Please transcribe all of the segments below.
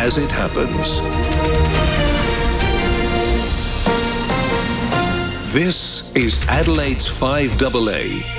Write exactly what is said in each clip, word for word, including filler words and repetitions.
as it happens. This is Adelaide's five A A.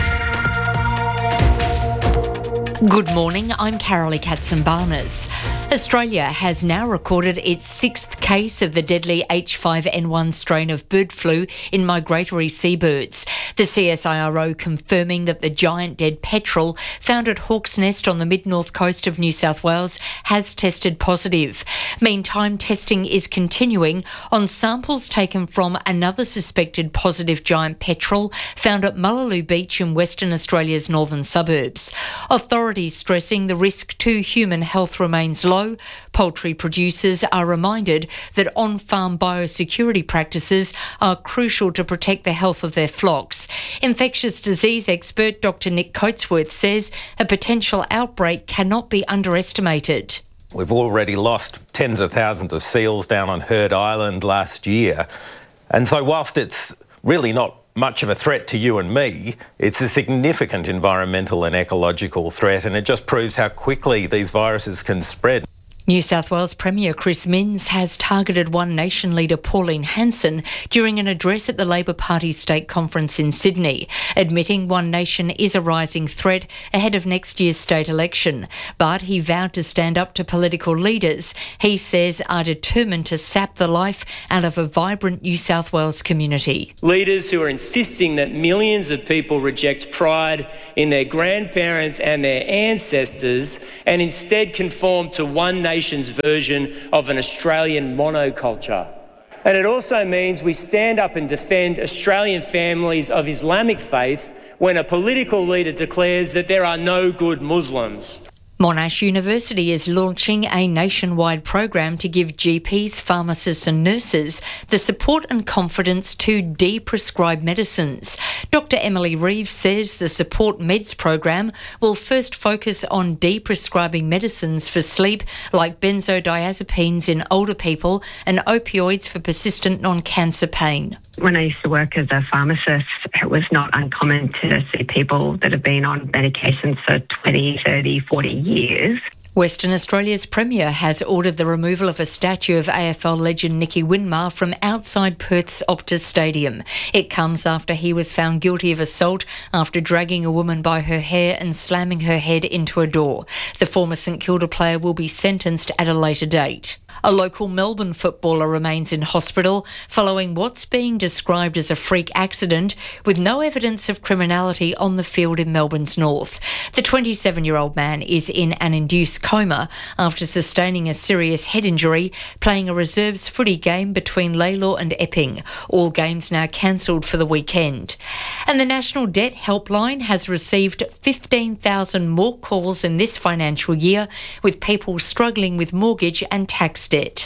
Good morning, I'm Carolee Katzenbarnes. Australia has now recorded its sixth case of the deadly H five N one strain of bird flu in migratory seabirds. The C S I R O confirming that the giant dead petrel found at Hawk's Nest on the mid-north coast of New South Wales has tested positive. Meantime, testing is continuing on samples taken from another suspected positive giant petrel found at Mullaloo Beach in Western Australia's northern suburbs. Authorities stressing the risk to human health remains low. Poultry producers are reminded that on-farm biosecurity practices are crucial to protect the health of their flocks. Infectious disease expert Doctor Nick Coatsworth says a potential outbreak cannot be underestimated. We've already lost tens of thousands of seals down on Heard Island last year. And so whilst it's really not much of a threat to you and me, it's a significant environmental and ecological threat, and it just proves how quickly these viruses can spread. New South Wales Premier Chris Minns has targeted One Nation leader Pauline Hanson during an address at the Labor Party State Conference in Sydney, admitting One Nation is a rising threat ahead of next year's state election. But he vowed to stand up to political leaders he says are determined to sap the life out of a vibrant New South Wales community. Leaders who are insisting that millions of people reject pride in their grandparents and their ancestors and instead conform to One Nation Nation's version of an Australian monoculture. And it also means we stand up and defend Australian families of Islamic faith when a political leader declares that there are no good Muslims. Monash University is launching a nationwide program to give G Ps, pharmacists and nurses the support and confidence to de-prescribe medicines. Doctor Emily Reeves says the Support Meds program will first focus on de-prescribing medicines for sleep like benzodiazepines in older people and opioids for persistent non-cancer pain. When I used to work as a pharmacist, it was not uncommon to see people that have been on medications for twenty, thirty, forty years. Western Australia's Premier has ordered the removal of a statue of A F L legend Nicky Winmar from outside Perth's Optus Stadium. It comes after he was found guilty of assault after dragging a woman by her hair and slamming her head into a door. The former St Kilda player will be sentenced at a later date. A local Melbourne footballer remains in hospital following what's being described as a freak accident with no evidence of criminality on the field in Melbourne's north. The twenty-seven-year-old man is in an induced coma after sustaining a serious head injury playing a reserves footy game between Laylaw and Epping. All games now cancelled for the weekend. And the National Debt Helpline has received fifteen thousand more calls in this financial year, with people struggling with mortgage and tax debt.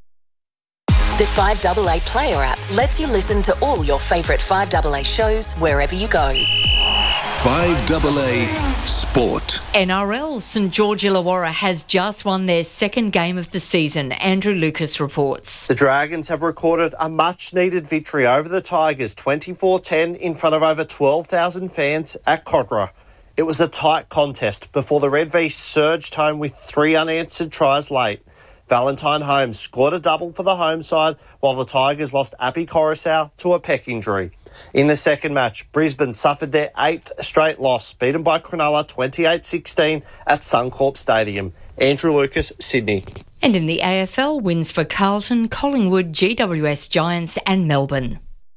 The five A A Player app lets you listen to all your favourite five A A shows wherever you go. five A A Sport. N R L, St George Illawarra has just won their second game of the season. Andrew Lucas reports. The Dragons have recorded a much-needed victory over the Tigers, twenty-four ten in front of over twelve thousand fans at Kogarah. It was a tight contest before the Red V surged home with three unanswered tries late. Valentine Holmes scored a double for the home side, while the Tigers lost Appy Coruscant to a pec injury. In the second match, Brisbane suffered their eighth straight loss, beaten by Cronulla twenty-eight sixteen at Suncorp Stadium. Andrew Lucas, Sydney. And in the A F L, wins for Carlton, Collingwood, G W S Giants and Melbourne.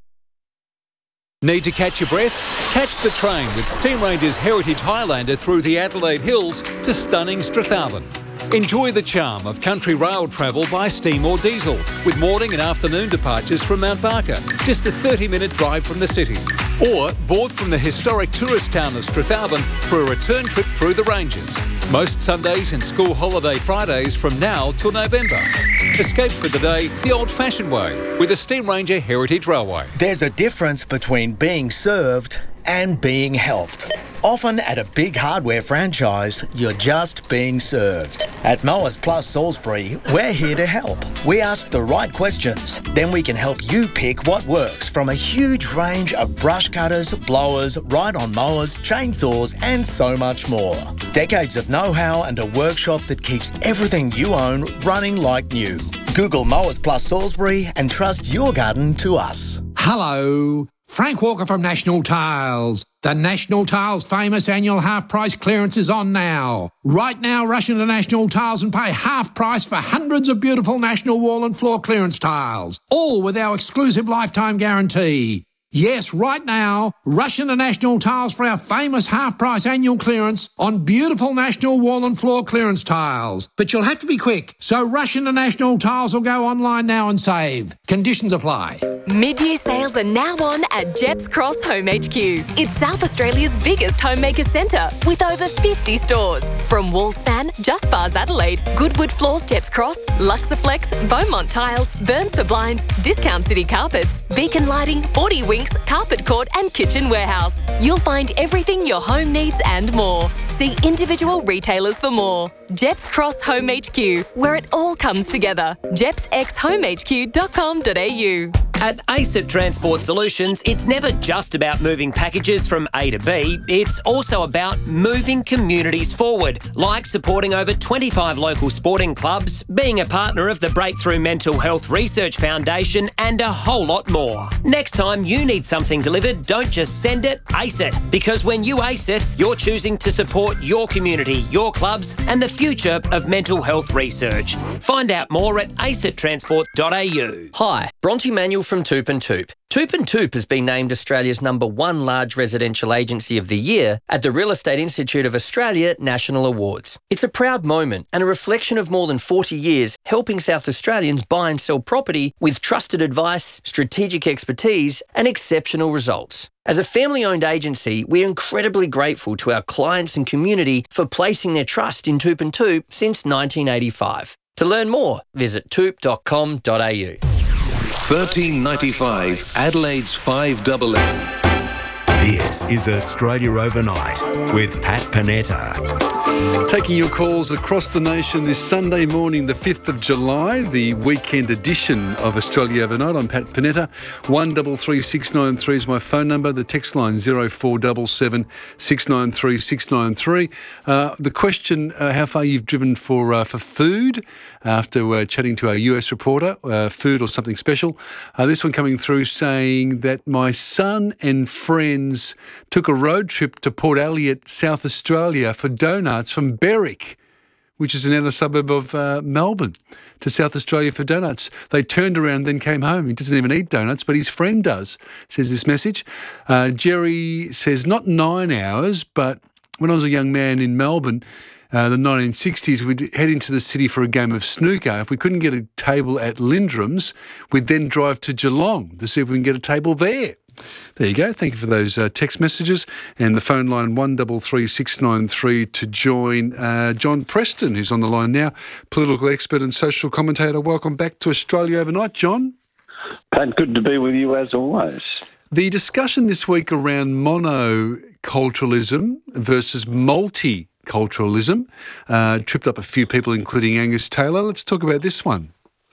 Need to catch your breath? Catch the train with Steam Ranger's Heritage Highlander through the Adelaide Hills to stunning Strathalbyn. Enjoy the charm of country rail travel by steam or diesel, with morning and afternoon departures from Mount Barker, just a thirty minute drive from the city. Or board from the historic tourist town of Strathalbyn for a return trip through the Ranges. Most Sundays and school holiday Fridays from now till November. Escape for the day the old-fashioned way with the Steam Ranger Heritage Railway. There's a difference between being served and being helped. Often at a big hardware franchise, you're just being served. At Mowers Plus Salisbury, we're here to help. We ask the right questions, then we can help you pick what works from a huge range of brush cutters, blowers, ride-on mowers, chainsaws and so much more. Decades of know-how and a workshop that keeps everything you own running like new. Google Mowers Plus Salisbury and trust your garden to us. Hello, Frank Walker from National Tiles. The National Tiles famous annual half price clearance is on now. Right now, rush into National Tiles and pay half price for hundreds of beautiful National wall and floor clearance tiles, all with our exclusive lifetime guarantee. Yes, right now, rush into National Tiles for our famous half-price annual clearance on beautiful National wall and floor clearance tiles. But you'll have to be quick, so rush into National Tiles or go online now and save. Conditions apply. Mid-year sales are now on at Jeps Cross Home H Q. It's South Australia's biggest homemaker centre with over fifty stores. From Wallspan, Just Bars Adelaide, Goodwood Floors Jeps Cross, Luxaflex, Beaumont Tiles, Burns for Blinds, Discount City Carpets, Beacon Lighting, forty Winks, Carpet Court and Kitchen Warehouse. You'll find everything your home needs and more. See individual retailers for more. Jeps Cross Home H Q, where it all comes together. jeps x home h q dot com dot a u. At ASIT Transport Solutions, it's never just about moving packages from A to B, it's also about moving communities forward, like supporting over twenty-five local sporting clubs, being a partner of the Breakthrough Mental Health Research Foundation, and a whole lot more. Next time you need something delivered, don't just send it, ace it. Because when you ace it, you're choosing to support your community, your clubs, and the future of mental health research. Find out more at a c i t transport dot a u. Hi, Bronte Manuel from Toop and Toop. Toop and Toop has been named Australia's number one large residential agency of the year at the Real Estate Institute of Australia National Awards. It's a proud moment and a reflection of more than forty years helping South Australians buy and sell property with trusted advice, strategic expertise and exceptional results. As a family-owned agency, we're incredibly grateful to our clients and community for placing their trust in Toop and Toop since nineteen eighty-five. To learn more, visit toop dot com dot a u. thirteen ninety-five, Adelaide's five double A. This is Australia Overnight with Pat Panetta. Taking your calls across the nation this Sunday morning, the fifth of July, the weekend edition of Australia Overnight. I'm Pat Panetta. one three three six nine three is my phone number. The text line zero four seven seven six nine three six nine three. Uh, the question, uh, how far you've driven for uh, for food after uh, chatting to our U S reporter, uh, food or something special. Uh, this one coming through saying that my son and friends took a road trip to Port Elliot, South Australia for donuts from Berwick, which is another suburb of uh, Melbourne, to South Australia for donuts. They turned around and then came home. He doesn't even eat donuts, but his friend does, says this message. Uh, Jerry says, not nine hours, but when I was a young man in Melbourne, uh, the nineteen sixties, we'd head into the city for a game of snooker. If we couldn't get a table at Lindrum's, we'd then drive to Geelong to see if we can get a table there. There you go. Thank you for those uh, text messages. And the phone line one three three six nine three to join uh, John Preston, who's on the line now, political expert and social commentator. Welcome back to Australia Overnight, John. Pat, good to be with you as always. The discussion this week around monoculturalism versus multiculturalism uh, tripped up a few people, including Angus Taylor. Let's talk about this one.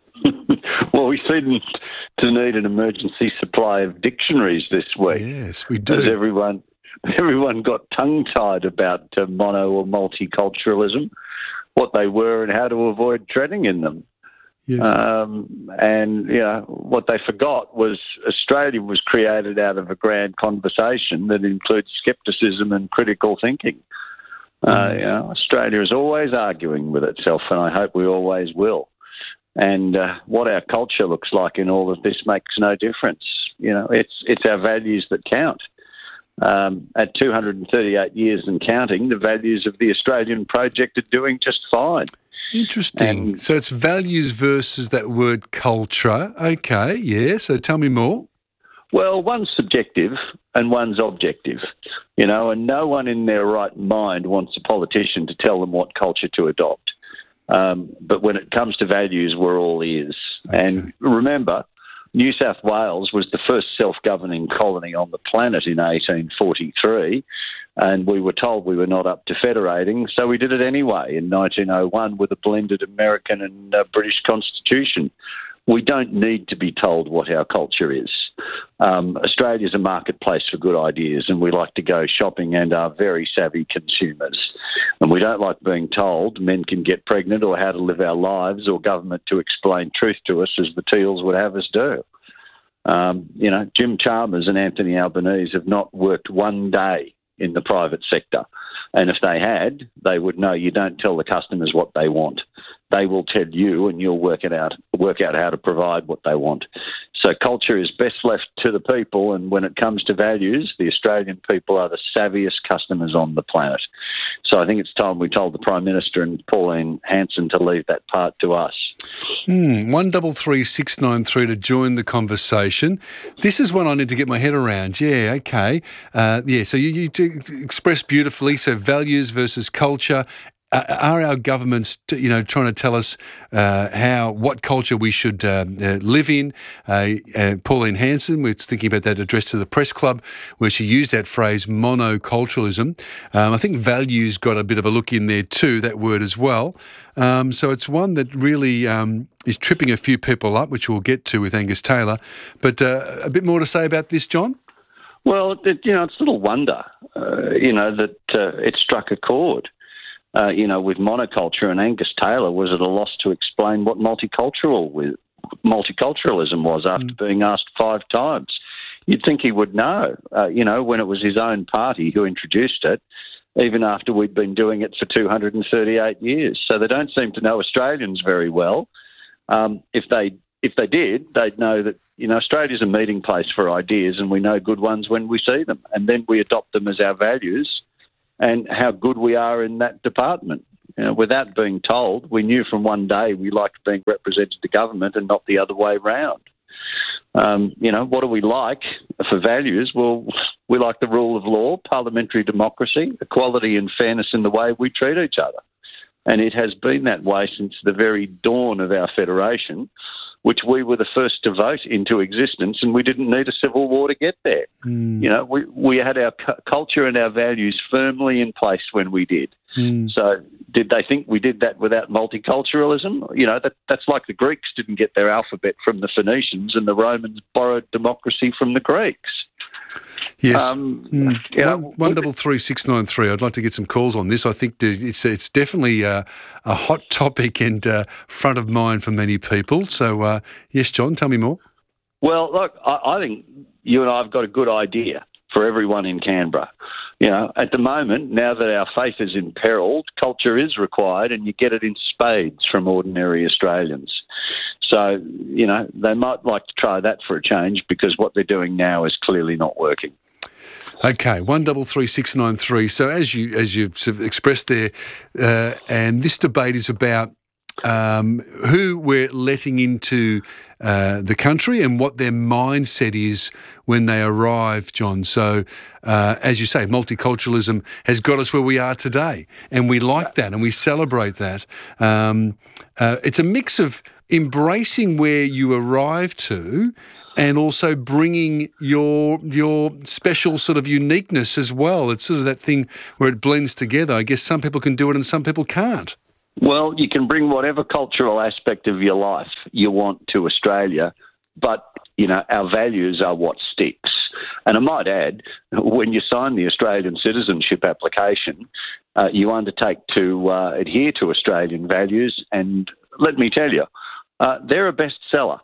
Well, we seem to need an emergency supply of dictionaries this week. Yes, we do. As everyone, everyone got tongue-tied about uh, mono or multiculturalism, what they were and how to avoid treading in them. Yes. Um, and, you know, what they forgot was Australia was created out of a grand conversation that includes scepticism and critical thinking. Mm. Uh, you know, Australia is always arguing with itself, and I hope we always will. And uh, what our culture looks like in all of this makes no difference. You know, it's it's our values that count. Um, at two hundred thirty-eight years and counting, the values of the Australian project are doing just fine. Interesting. And so it's values versus that word culture. Okay, yeah. So tell me more. Well, one's subjective and one's objective, you know, and no one in their right mind wants a politician to tell them what culture to adopt. Um, but when it comes to values, we're all ears. Okay. And remember, New South Wales was the first self-governing colony on the planet in eighteen forty-three, and we were told we were not up to federating, so we did it anyway in nineteen oh one with a blended American and uh, British constitution. We don't need to be told what our culture is. Um, Australia's a marketplace for good ideas, and we like to go shopping and are very savvy consumers. And we don't like being told men can get pregnant or how to live our lives, or government to explain truth to us as the Teals would have us do. Um, you know, Jim Chalmers and Anthony Albanese have not worked one day in the private sector. And if they had, they would know you don't tell the customers what they want. They will tell you, and you'll work it out, work out how to provide what they want. So culture is best left to the people, and when it comes to values, the Australian people are the savviest customers on the planet. So I think it's time we told the Prime Minister and Pauline Hanson to leave that part to us. Hmm, one double three six nine three to join the conversation. This is one I need to get my head around. Yeah, okay. Uh, yeah, so you, you do express beautifully, so values versus culture. Uh, are our governments, you know, trying to tell us uh, how what culture we should uh, uh, live in? Uh, uh, Pauline Hanson, we're thinking about that address to the Press Club, where she used that phrase monoculturalism. Um, I think values got a bit of a look in there too, that word as well. Um, so it's one that really um, is tripping a few people up, which we'll get to with Angus Taylor. But uh, a bit more to say about this, John? Well, it, you know, it's little wonder, uh, you know, that uh, it struck a chord. Uh, you know, with monoculture, and Angus Taylor was at a loss to explain what multicultural with, multiculturalism was after mm. being asked five times. You'd think he would know, uh, you know, when it was his own party who introduced it, even after we'd been doing it for two hundred thirty-eight years. So they don't seem to know Australians very well. Um, if they if they did, they'd know that, you know, Australia's a meeting place for ideas, and we know good ones when we see them, and then we adopt them as our values, and how good we are in that department. You know, without being told, we knew from one day we liked being represented to government and not the other way round. Um, you know, what do we like for values? Well, we like the rule of law, parliamentary democracy, equality and fairness in the way we treat each other. And it has been that way since the very dawn of our federation, which we were the first to vote into existence, and we didn't need a civil war to get there. Mm. You know, we, we had our cu- culture and our values firmly in place when we did. Mm. So did they think we did that without multiculturalism? You know, that, that's like the Greeks didn't get their alphabet from the Phoenicians, and the Romans borrowed democracy from the Greeks. Yes. Um, mm. you know, one, one double three six nine three. I'd like to get some calls on this. I think it's it's definitely uh, a hot topic and uh, front of mind for many people. So uh, yes, John, tell me more. Well, look, I, I think you and I have got a good idea for everyone in Canberra. You know, at the moment, now that our faith is imperiled, culture is required, and you get it in spades from ordinary Australians. So, you know, they might like to try that for a change, because what they're doing now is clearly not working. Okay, one double three six nine three. So as you as you've sort of expressed there, uh, and this debate is about um, who we're letting into uh, the country and what their mindset is when they arrive, John. So, uh, as you say, multiculturalism has got us where we are today, and we like that and we celebrate that. Um, uh, it's a mix of embracing where you arrive to, and also bringing your your special sort of uniqueness as well. It's sort of that thing where it blends together. I guess some people can do it and some people can't. Well, you can bring whatever cultural aspect of your life you want to Australia, but, you know, our values are what sticks. And I might add, when you sign the Australian citizenship application, uh, you undertake to uh, adhere to Australian values, and let me tell you, uh, they're a bestseller.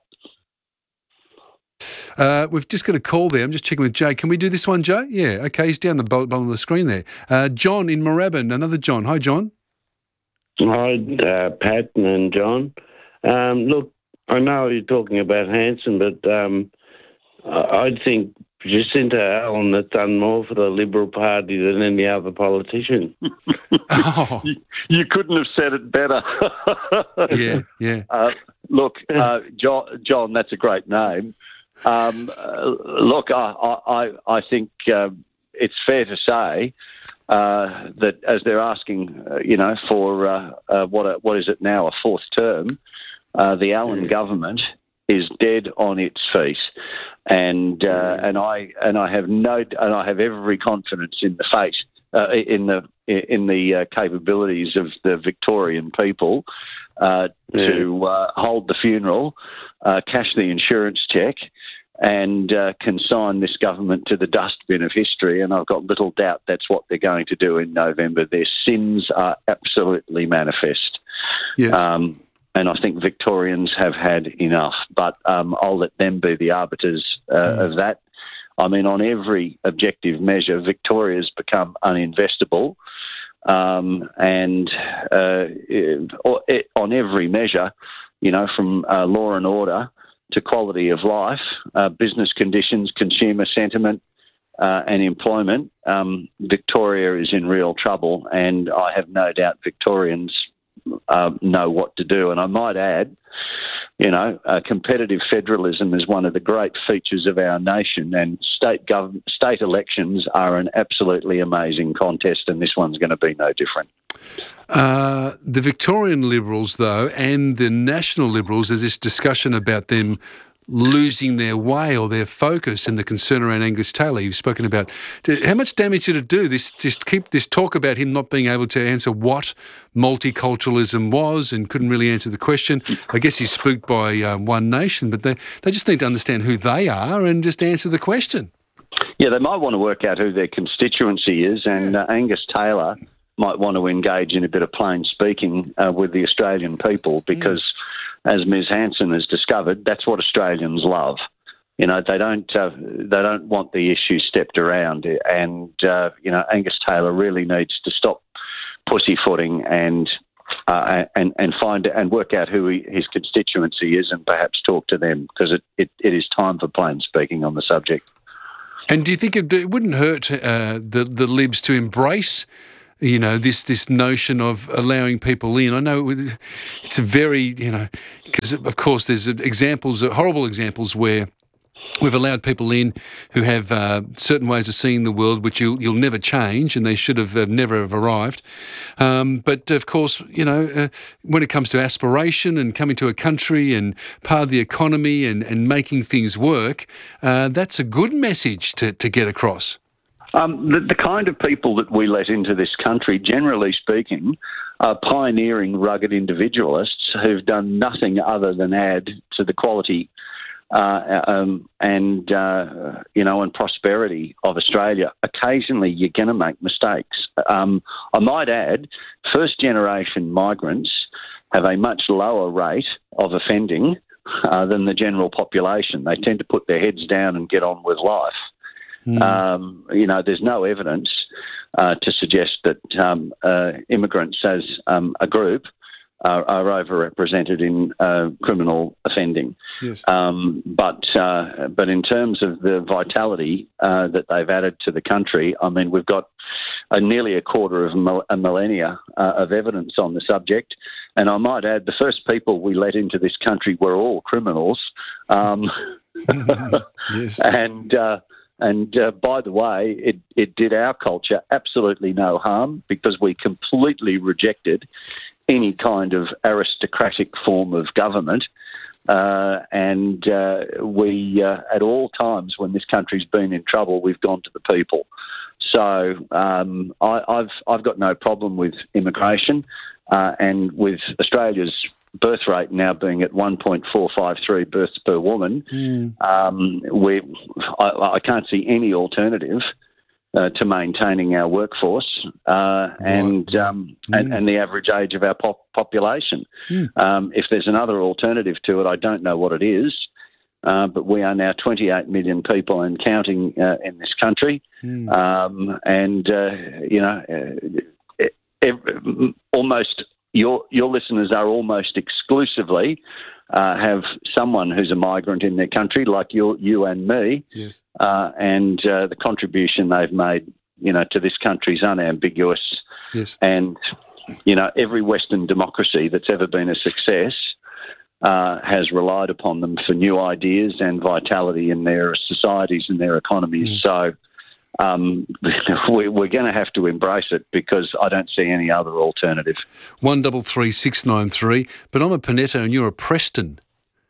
Uh, we've just got a call there. I'm just checking with Jay. Can we do this one, Jay? Yeah, okay. He's down the bottom of the screen there. Uh, John in Moorabbin, another John. Hi, John. Hi, uh, Pat and John. Um, look, I know you're talking about Hanson, but um, I think Jacinta Allen has done more for the Liberal Party than any other politician. Oh. you, you couldn't have said it better. yeah, yeah. Uh, look, uh, John, John, that's a great name. Um, uh, look, I, I, I think uh, it's fair to say uh, that as they're asking, uh, you know, for uh, uh, what a, what is it now, a fourth term, uh, the Allen government is dead on its feet, and uh, and I and I have no and I have every confidence in the fate uh, in the in the uh, capabilities of the Victorian people uh, Yeah. to uh, hold the funeral, uh, cash the insurance check, and uh, consign this government to the dustbin of history. And I've got little doubt that's what they're going to do in November. Their sins are absolutely manifest. Yes. Um, and I think Victorians have had enough, but um, I'll let them be the arbiters uh, Mm. of that. I mean, on every objective measure, Victoria's become uninvestable. Um, and uh, it, or it, on every measure, you know, from uh, law and order to quality of life, uh, business conditions, consumer sentiment, uh, and employment, um, Victoria is in real trouble, and I have no doubt Victorians uh, know what to do. And I might add, you know, uh, competitive federalism is one of the great features of our nation, and state government, state elections are an absolutely amazing contest, and this one's going to be no different. Uh, the Victorian Liberals, though, and the National Liberals, there's this discussion about them losing their way or their focus, and the concern around Angus Taylor you've spoken about. How much damage did it do, this just keep this talk about him not being able to answer what multiculturalism was and couldn't really answer the question? I guess he's spooked by um, One Nation, but they, they just need to understand who they are and just answer the question. Yeah, they might want to work out who their constituency is, and uh, Angus Taylor might want to engage in a bit of plain speaking uh, with the Australian people, because mm. as Miz Hanson has discovered, that's what Australians love. You know, they don't uh, they don't want the issue stepped around, and uh, you know, Angus Taylor really needs to stop pussyfooting and uh, and and find and work out who he, his constituency is, and perhaps talk to them, because it, it, it is time for plain speaking on the subject. And do you think it, it wouldn't hurt uh, the the Libs to embrace, you know, this this notion of allowing people in? I know it's a very, you know, because of course there's examples, horrible examples where we've allowed people in who have uh, certain ways of seeing the world which you'll, you'll never change, and they should have uh, never have arrived. Um, but of course, you know, uh, when it comes to aspiration and coming to a country and part of the economy and, and making things work, uh, that's a good message to, to get across. Um, the, the kind of people that we let into this country, generally speaking, are pioneering, rugged individualists who've done nothing other than add to the quality uh, um, and, uh, you know, and prosperity of Australia. Occasionally you're going to make mistakes. Um, I might add, first-generation migrants have a much lower rate of offending uh, than the general population. They tend to put their heads down and get on with life. Mm. Um, you know, there's no evidence uh, to suggest that um, uh, immigrants as um, a group are, are overrepresented in uh, criminal offending. Yes. Um, but uh, but in terms of the vitality uh, that they've added to the country, I mean, we've got a nearly a quarter of a, a millennia uh, of evidence on the subject. And I might add, the first people we let into this country were all criminals. Um, yes. And... Uh, And uh, by the way, it, it did our culture absolutely no harm, because we completely rejected any kind of aristocratic form of government. Uh, and uh, we, uh, at all times when this country's been in trouble, we've gone to the people. So um, I, I've I've got no problem with immigration, uh, and with Australia's birth rate now being at one point four five three births per woman, mm. um, we I, I can't see any alternative uh, to maintaining our workforce uh, and, um, mm. and and the average age of our pop- population. Mm. Um, if there's another alternative to it, I don't know what it is. Uh, but we are now twenty-eight million people and counting uh, in this country, mm. um, and uh, you know, uh, every, almost. Your your listeners are almost exclusively uh, have someone who's a migrant in their country, like you, you and me, yes. uh, and uh, the contribution they've made, you know, to this country is unambiguous. Yes. And you know, every Western democracy that's ever been a success uh, has relied upon them for new ideas and vitality in their societies and their economies. Mm. So. Um, we, we're going to have to embrace it, because I don't see any other alternative. One double three six nine three. But I'm a Panetta and you're a Preston.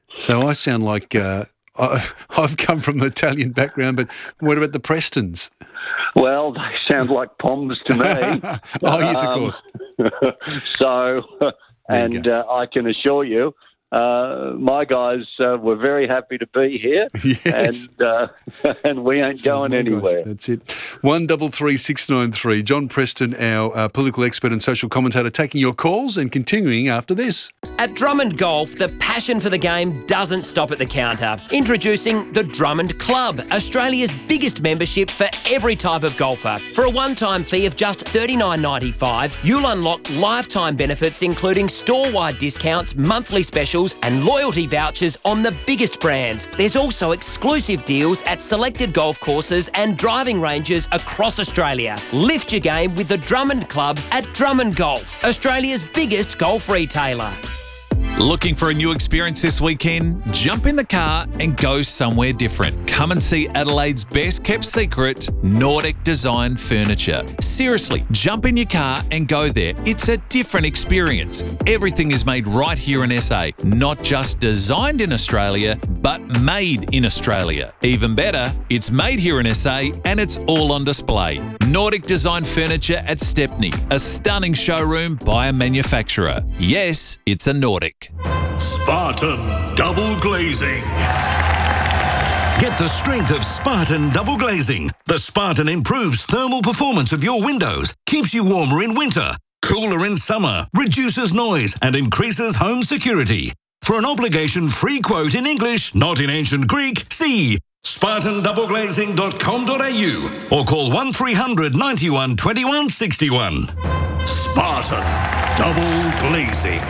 So I sound like uh, I, I've come from an Italian background, but what about the Prestons? Well, they sound like Poms to me. Oh, yes, of Um, course. So, and uh, I can assure you, uh, my guys uh, were very happy to be here, Yes. and uh, and we ain't going anywhere. That's it. One double three six nine three. John Preston, our uh, political expert and social commentator, taking your calls and continuing after this. At Drummond Golf, the passion for the game doesn't stop at the counter. Introducing the Drummond Club, Australia's biggest membership for every type of golfer. For a one-time fee of just thirty-nine ninety-five, you'll unlock lifetime benefits including store-wide discounts, monthly specials and loyalty vouchers on the biggest brands. There's also exclusive deals at selected golf courses and driving ranges across Australia. Lift your game with the Drummond Club at Drummond Golf, Australia's biggest golf retailer. Looking for a new experience this weekend? Jump in the car and go somewhere different. Come and see Adelaide's best kept secret, Nordic Design Furniture. Seriously, jump in your car and go there. It's a different experience. Everything is made right here in S A. Not just designed in Australia, but made in Australia. Even better, it's made here in S A and it's all on display. Nordic Design Furniture at Stepney, a stunning showroom by a manufacturer. Yes, it's a Nordic. Spartan Double Glazing. Get the strength of Spartan Double Glazing. The Spartan improves thermal performance of your windows, keeps you warmer in winter, cooler in summer, reduces noise and increases home security. For an obligation-free quote in English, not in ancient Greek, see spartan double glazing dot com dot a u or call one three hundred ninety-one twenty-one sixty-one. Spartan Double Glazing.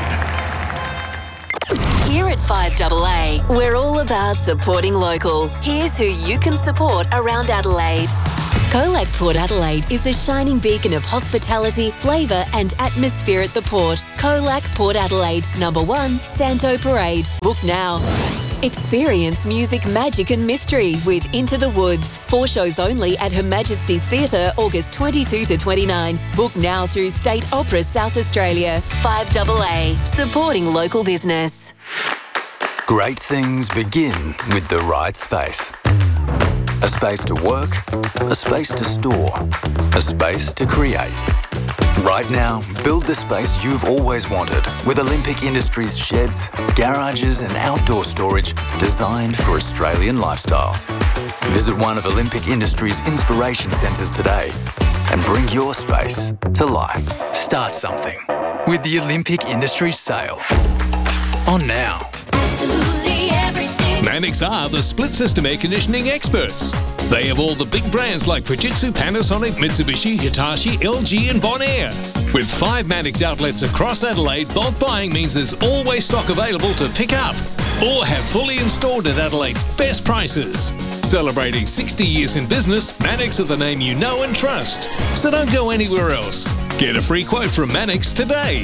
Here at five double A, we're all about supporting local. Here's who you can support around Adelaide. Colac Port Adelaide is a shining beacon of hospitality, flavour and atmosphere at the port. Colac Port Adelaide, number one, Santo Parade. Book now. Experience music, magic and mystery with Into the Woods. Four shows only at Her Majesty's Theatre, August twenty-second to twenty-ninth. Book now through State Opera South Australia. five double A, supporting local business. Great things begin with the right space. A space to work, a space to store, a space to create. Right now, build the space you've always wanted with Olympic Industries sheds, garages and outdoor storage designed for Australian lifestyles. Visit one of Olympic Industries' inspiration centres today and bring your space to life. Start something with the Olympic Industries sale. On now. Mannix are the split system air conditioning experts. They have all the big brands like Fujitsu, Panasonic, Mitsubishi, Hitachi, L G and Bonaire. With five Mannix outlets across Adelaide, bulk buying means there's always stock available to pick up or have fully installed at Adelaide's best prices. Celebrating sixty years in business, Mannix are the name you know and trust. So don't go anywhere else. Get a free quote from Mannix today.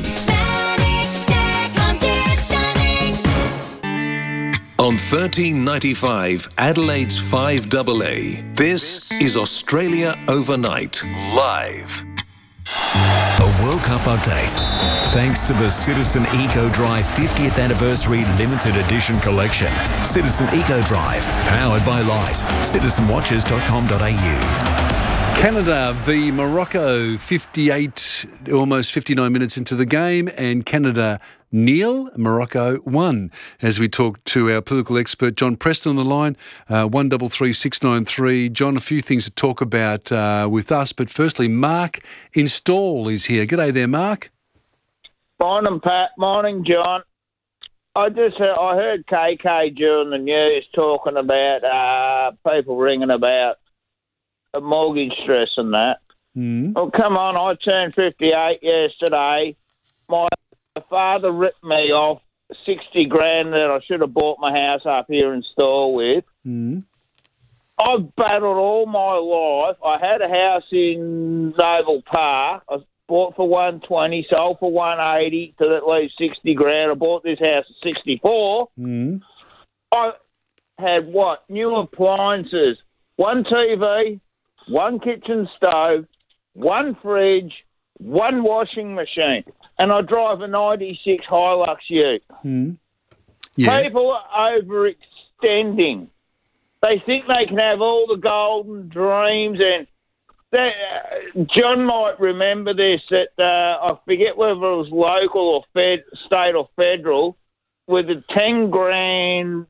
On thirteen ninety-five, Adelaide's five double A, this is Australia Overnight, live. A World Cup update. Thanks to the Citizen Eco Drive fiftieth Anniversary Limited Edition Collection. Citizen Eco Drive, powered by Light. citizen watches dot com dot a u. Canada v Morocco, fifty-eight, almost fifty-nine minutes into the game, and Canada nil, Morocco one. As we talk to our political expert, John Preston on the line, uh, one double three six nine three. John, a few things to talk about uh, with us, but firstly, Mark in Stawell is here. G'day there, Mark. Morning, Pat. Morning, John. I just heard, I heard K K during the news talking about uh, people ringing about a mortgage stress and that. Mm. Well, come on, I turned fifty-eight yesterday. My father ripped me off sixty grand that I should have bought my house up here in Stawell with. Mm. I've battled all my life. I had a house in Oval Park. I bought for one twenty, sold for one eighty, to that leaves sixty grand. I bought this house at sixty-four. Mm. I had what? New appliances, one T V, one kitchen stove, one fridge, one washing machine, and I drive a ninety-six Hilux Ute. Mm. Yeah. People are overextending. They think they can have all the golden dreams, and that, uh, John might remember this, that uh, I forget whether it was local or fed, state or federal, with a ten grand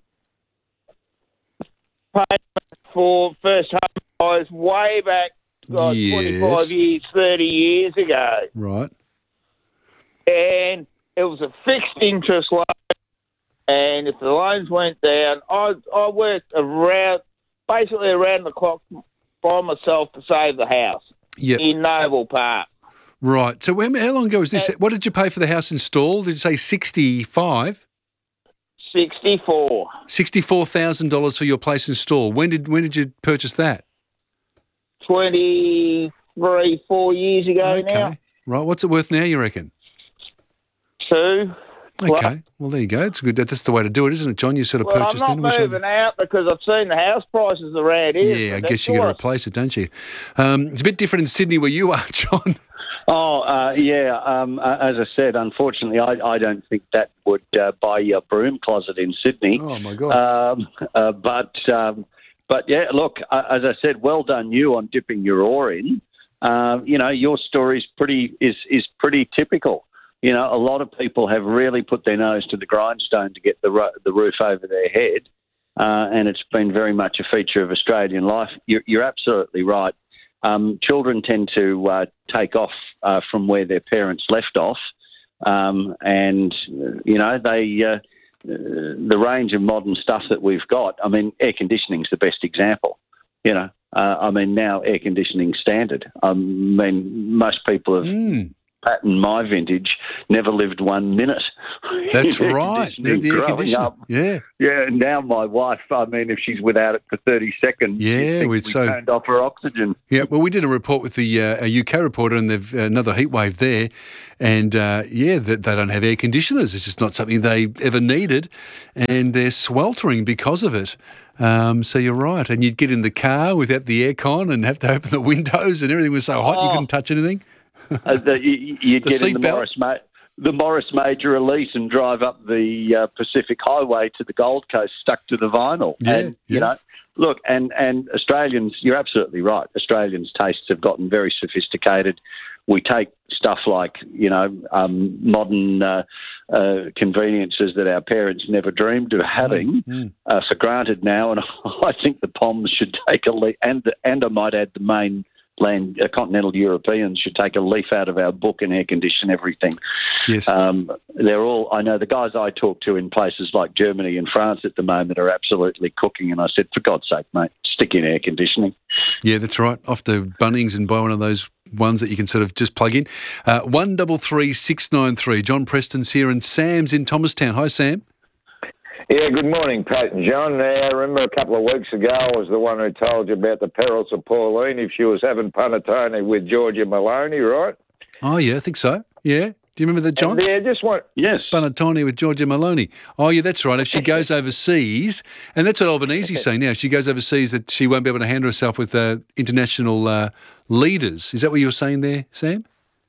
payment for first home buyers way back like Yes. twenty-five years, thirty years ago. Right. And it was a fixed interest loan. And if the loans went down, I I worked around, basically around the clock by myself to save the house Yep. in Noble Park. Right. So when, how long ago was this? What did you pay for the house installed? Did you say sixty-five? sixty-four. Sixty-four thousand dollars for your place installed. When did when did you purchase that? twenty-three, four years ago now. Right. What's it worth now, you reckon? Two. Okay. Well, there you go. It's good. That's the way to do it, isn't it, John? You sort of Well, I'm purchased not in. Wish I- moving out because I've seen the house prices around here. Yeah, I That's guess you got to why. replace it, don't you? Um, it's a bit different in Sydney where you are, John. Oh, uh, yeah. Um, uh, as I said, unfortunately, I, I don't think that would uh, buy you a broom closet in Sydney. Oh, my God. Um, uh, but, um, but yeah, look, uh, as I said, well done you on dipping your oar in. Uh, you know, your story's pretty is is pretty typical. You know, a lot of people have really put their nose to the grindstone to get the ro- the roof over their head, uh, and it's been very much a feature of Australian life. You're, you're absolutely right. Um, children tend to uh, take off uh, from where their parents left off, um, and uh, you know they uh, the range of modern stuff that we've got. I mean, air conditioning's the best example. You know, uh, I mean now air conditioning standard. I mean most people have. Mm. Pat and my vintage never lived one minute. That's in air right. conditioning The air growing conditioner. up. Yeah. Yeah, and now my wife, I mean, if she's without it for thirty seconds, Yeah, she thinks we'd we so- turned off her oxygen. Yeah, well, we did a report with the uh, a U K reporter, and they've uh, another heat wave there, and uh, yeah, that they don't have air conditioners. It's just not something they ever needed, and they're sweltering because of it. Um, so you're right, and you'd get in the car without the aircon and have to open the windows, and everything was so hot you Oh. couldn't touch anything. Uh, the, you, you'd The get in the seatbelt? Morris, Ma- the Morris Major Elite and drive up the uh, Pacific Highway to the Gold Coast stuck to the vinyl. Yeah, and, you yeah. know, look, and, and Australians, you're absolutely right. Australians' tastes have gotten very sophisticated. We take stuff like, you know, um, modern uh, uh, conveniences that our parents never dreamed of having Mm. uh, for granted now, and I think the P O Ms should take a leaf, and, and I might add the main land uh, continental Europeans should take a leaf out of our book and air condition everything. Yes. Um, they're all, I know the guys I talk to in places like Germany and France at the moment are absolutely cooking, and I said, for God's sake, mate, stick in air conditioning. Yeah, that's right. Off to Bunnings and buy one of those ones that you can sort of just plug in. Uh, one double three six nine three. John Preston's here, and Sam's in Thomastown. Hi, Sam. Yeah, good morning, Pat and John. Uh, I remember a couple of weeks ago I was the one who told you about the perils of Pauline if she was having panettone with Georgia Maloney, right? Oh, yeah, I think so. Yeah. Do you remember that, John? And, yeah, just want... Yes. Panettone with Georgia Maloney. Oh, yeah, that's right. If she goes overseas, and that's what Albanese's saying now, if she goes overseas that she won't be able to handle herself with uh, international uh, leaders. Is that what you were saying there, Sam?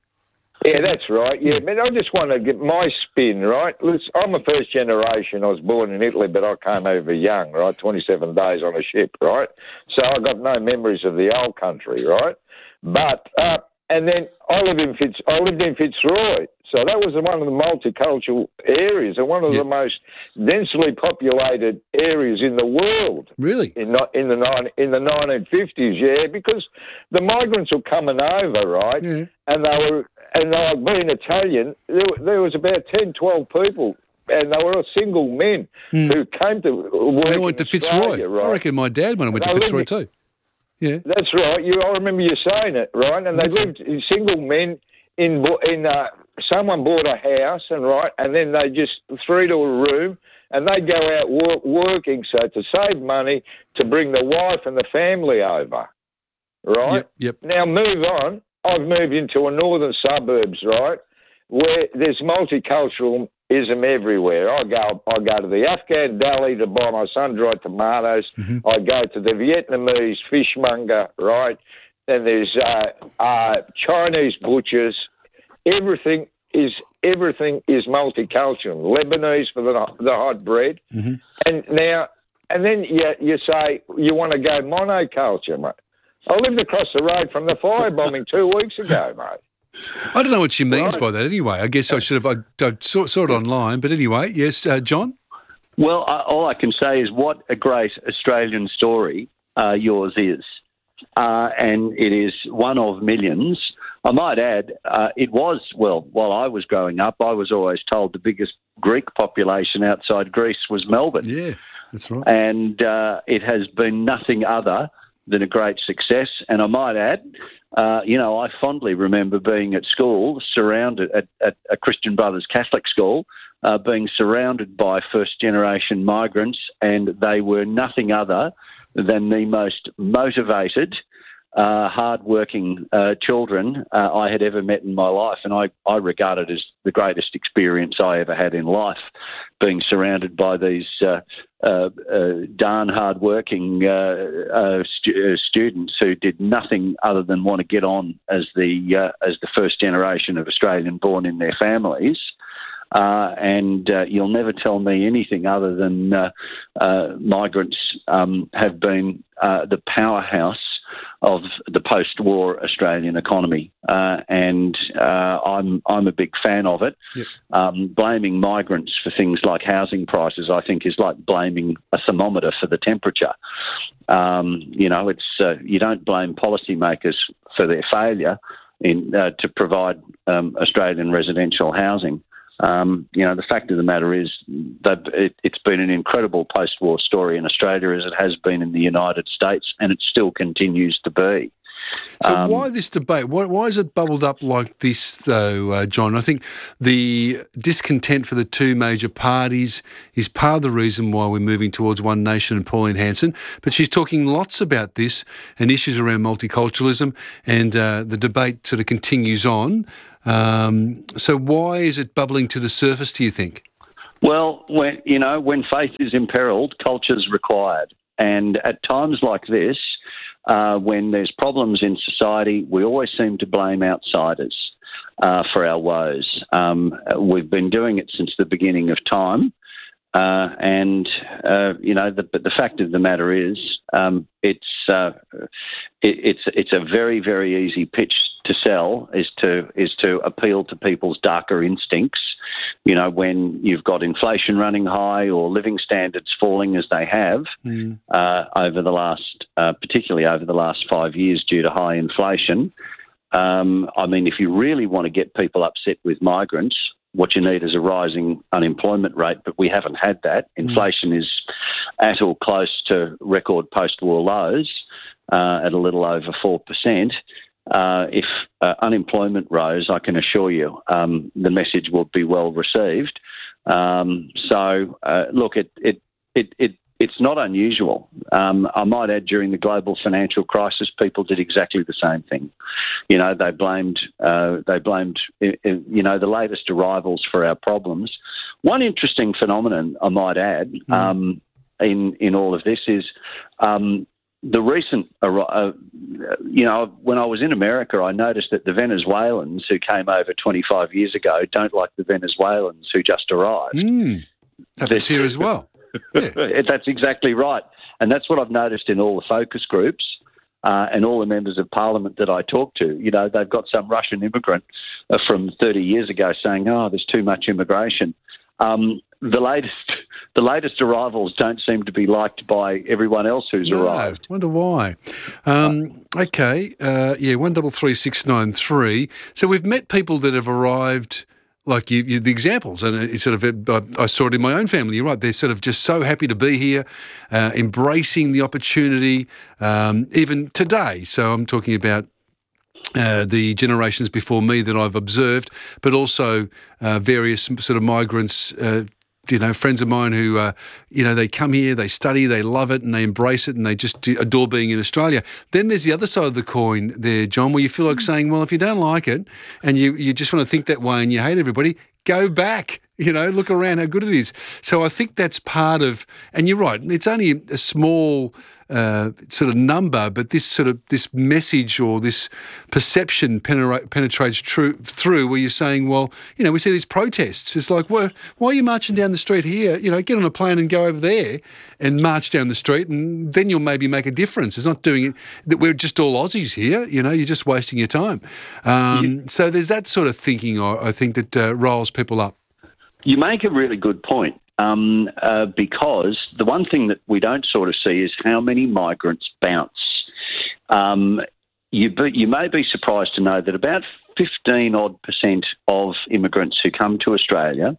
Yeah, that's right. Yeah, but I just want to get my spin, right? Listen, I'm a first generation. I was born in Italy, but I came over young, right? twenty-seven days on a ship, right? So I got no memories of the old country, right? But, uh, and then I lived in Fitz, I lived in Fitzroy. So that was one of the multicultural areas and one of Yeah. the most densely populated areas in the world. Really? In the, in the nine in the nineteen fifties, yeah, because the migrants were coming over, right? Yeah. And they were, and they were being Italian. There, were- there was about ten, twelve people, and they were all single men Hmm. who came to work They went to in Fitzroy. Australia, right? I reckon my dad went and went to They Fitzroy lived too. Yeah. That's right. You, I remember you saying it, right? And they That's it. lived in single men in bo- in. Uh, someone bought a house, and right, and then they just three to a room, and they go out work, working so to save money to bring the wife and the family over, right? Yep, yep. Now move on. I've moved into a northern suburbs, right, where there's multiculturalism everywhere. I go, I go to the Afghan deli to buy my sun-dried tomatoes. Mm-hmm. I go to the Vietnamese fishmonger, right? Then there's uh, uh, Chinese butchers. Everything is everything is multicultural. Lebanese for the, the hot bread. Mm-hmm. And now, and then you, you say you want to go monoculture, mate. I lived across the road from the firebombing two weeks ago, mate. I don't know what she means Right. by that anyway. I guess I should have I, I saw, saw it online. But anyway, yes, uh, John? Well, uh, all I can say is what a great Australian story uh, yours is. Uh, and it is one of millions. I might add, uh, it was, well, while I was growing up, I was always told the biggest Greek population outside Greece was Melbourne. Yeah, that's right. And uh, it has been nothing other than a great success. And I might add, uh, you know, I fondly remember being at school, surrounded at, at a Christian Brothers Catholic school, uh, being surrounded by first-generation migrants, and they were nothing other than the most motivated, uh, hard-working uh, children uh, I had ever met in my life. And I, I regard it as the greatest experience I ever had in life, being surrounded by these uh, uh, uh, darn hard-working uh, uh, stu- uh, students who did nothing other than want to get on as the uh, as the first generation of Australian born in their families. Uh, and uh, you'll never tell me anything other than uh, uh, migrants um, have been uh, the powerhouse of the post-war Australian economy, uh, and uh, I'm I'm a big fan of it. Yep. Um, blaming migrants for things like housing prices, I think, is like blaming a thermometer for the temperature. Um, you know, it's uh, you don't blame policymakers for their failure in uh, to provide um, Australian residential housing. Um, you know, the fact of the matter is that it, it's been an incredible post-war story in Australia, as it has been in the United States, and it still continues to be. So Um, why this debate? Why, why is it bubbled up like this, though, uh, John? I think the discontent for the two major parties is part of the reason why we're moving towards one nation and Pauline Hanson. But she's talking lots about this and issues around multiculturalism, and uh, the debate sort of continues on. Um, so why is it bubbling to the surface, do you think? Well, when you know, when faith is imperiled, culture's required. And at times like this, uh, when there's problems in society, we always seem to blame outsiders uh, for our woes. Um, we've been doing it since the beginning of time. Uh, and, uh, you know, the, but the fact of the matter is um, it's, uh, it, it's, it's a very, very easy pitch to sell is to is to appeal to people's darker instincts. You know, when you've got inflation running high or living standards falling as they have Mm. uh, over the last, uh, particularly over the last five years due to high inflation. Um, I mean, if you really want to get people upset with migrants, what you need is a rising unemployment rate, but we haven't had that. Inflation is at or close to record post-war lows uh, at a little over four percent. Uh, if uh, unemployment rose, I can assure you um, the message will be well received. Um, so, uh, look, it, it it it it's not unusual. Um, I might add, during the global financial crisis, people did exactly the same thing. You know, they blamed uh, they blamed you know the latest arrivals for our problems. One interesting phenomenon, I might add, Mm. um, in in all of this is. Um, The recent, uh, you know, when I was in America, I noticed that the Venezuelans who came over twenty-five years ago don't like the Venezuelans who just arrived. Mm. Happens here as well. Yeah. That's exactly right. And that's what I've noticed in all the focus groups uh, and all the members of parliament that I talk to. You know, they've got some Russian immigrant uh, from thirty years ago saying, oh, there's too much immigration. Um, the latest the latest arrivals don't seem to be liked by everyone else who's No, arrived. wonder why. Um, okay, uh, yeah, one double three six nine three. So we've met people that have arrived, like you, you the examples, and it's sort of I, I saw it in my own family. You're right; they're sort of just so happy to be here, uh, embracing the opportunity, um, even today. So I'm talking about. Uh, the generations before me that I've observed, but also uh, various sort of migrants, uh, you know, friends of mine who, uh, you know, they come here, they study, they love it and they embrace it and they just adore being in Australia. Then there's the other side of the coin there, John, where you feel like saying, well, if you don't like it and you, you just want to think that way and you hate everybody, go back. You know, look around how good it is. So I think that's part of, and you're right, it's only a small uh, sort of number, but this sort of this message or this perception penetra- penetrates true, through where you're saying, well, you know, we see these protests. It's like, well, why are you marching down the street here? You know, get on a plane and go over there and march down the street, and then you'll maybe make a difference. It's not doing it that we're just all Aussies here. You know, you're just wasting your time. Um, You- so there's that sort of thinking, I, I think, that uh, riles people up. You make a really good point. Um, uh, because the one thing that we don't sort of see is how many migrants bounce. Um, you, be, you may be surprised to know that about fifteen odd percent of immigrants who come to Australia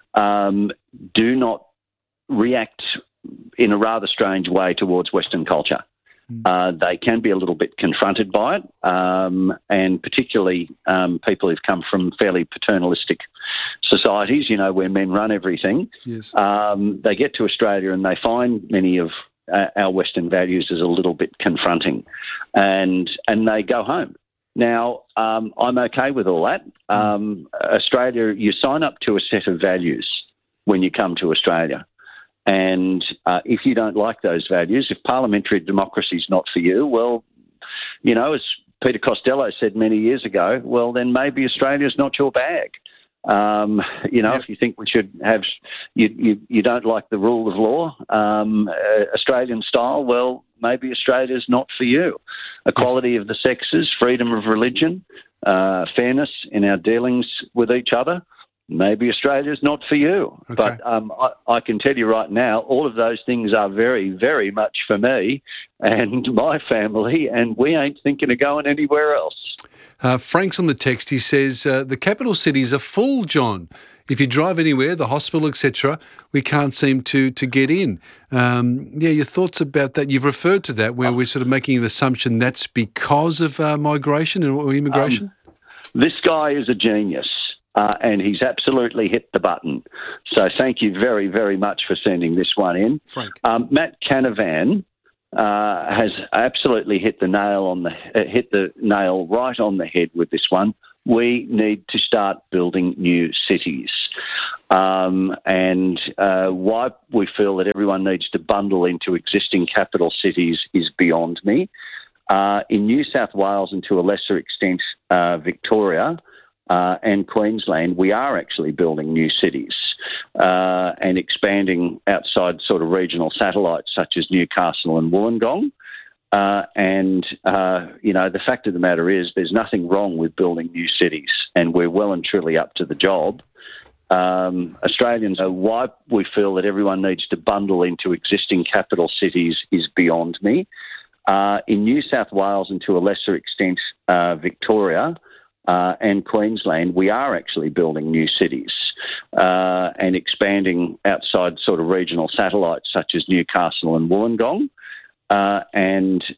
um, do not react in a rather strange way towards Western culture. Uh, they can be a little bit confronted by it, um, and particularly um, people who've come from fairly paternalistic societies, you know, where men run everything. Yes. Um, they get to Australia and they find many of uh, our Western values as a little bit confronting, and and they go home. Now, um, I'm okay with all that. Um, Australia, you sign up to a set of values when you come to Australia. And uh, if you don't like those values, if parliamentary democracy is not for you, well, you know, as Peter Costello said many years ago, well, then maybe Australia's not your bag. Um, you know, if you think we should have, you, you, you don't like the rule of law, um, uh, Australian style, well, maybe Australia's not for you. Equality of the sexes, freedom of religion, uh, fairness in our dealings with each other. Maybe Australia's not for you. Okay. But um, I, I can tell you right now, all of those things are very, very much for me and my family, and we ain't thinking of going anywhere else. Uh, Frank's on the text. He says, uh, the capital cities are full, John. If you drive anywhere, the hospital, et cetera, we can't seem to to get in. Um, yeah, your thoughts about that? You've referred to that, where we're sort of making an assumption that's because of uh, migration or immigration? Um, this guy is a genius. Uh, and he's absolutely hit the button. So thank you very, very much for sending this one in. Frank. Um, Matt Canavan uh, has absolutely hit the nail on the uh, hit the nail right on the head with this one. We need to start building new cities. Um, and uh, why we feel that everyone needs to bundle into existing capital cities is beyond me. Uh, in New South Wales and to a lesser extent uh, Victoria, Uh, and Queensland, we are actually building new cities uh, and expanding outside sort of regional satellites such as Newcastle and Wollongong. Uh, and, uh, you know, the fact of the matter is there's nothing wrong with building new cities, and we're well and truly up to the job. Um, Australians, uh, why we feel that everyone needs to bundle into existing capital cities is beyond me. Uh, in New South Wales and to a lesser extent uh, Victoria, Uh, and Queensland, we are actually building new cities uh, and expanding outside sort of regional satellites such as Newcastle and Wollongong. Uh, and,